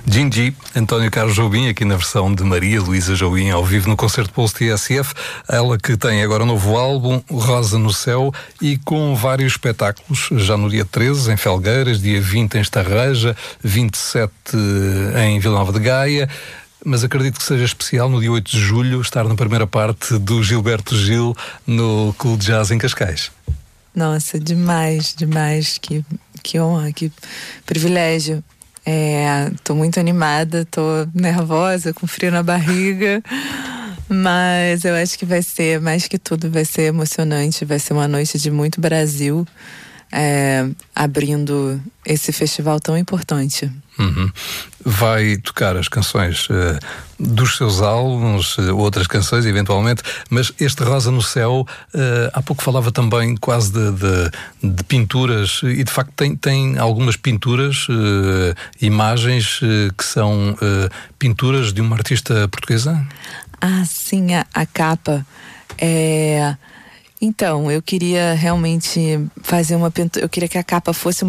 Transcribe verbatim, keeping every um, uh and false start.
Gin-G, António Carlos Jobim, aqui na versão de Maria Luísa Jobim, ao vivo no Concerto Pulse T S F. Ela que tem agora um novo álbum, Rosa no Céu, e com vários espetáculos, já no dia treze em Felgueiras, dia vinte em Estarreja, vinte e sete em Vila Nova de Gaia. Mas acredito que seja especial no dia oito de julho estar na primeira parte do Gilberto Gil no Clube de Jazz em Cascais. Nossa, demais, demais. Que, que honra, que privilégio. É, tô muito animada, tô nervosa, com frio na barriga, mas eu acho que vai ser, mais que tudo, vai ser emocionante, vai ser uma noite de muito Brasil, é, abrindo esse festival tão importante. Uhum. Vai tocar as canções uh, dos seus álbuns, uh, outras canções eventualmente, mas este Rosa no Céu, uh, há pouco falava também quase de, de, de pinturas, e de facto tem, tem algumas pinturas, uh, imagens uh, que são uh, pinturas de uma artista portuguesa? Ah, sim, a, a capa é... Então, eu queria realmente fazer uma pintura, eu queria que a capa fosse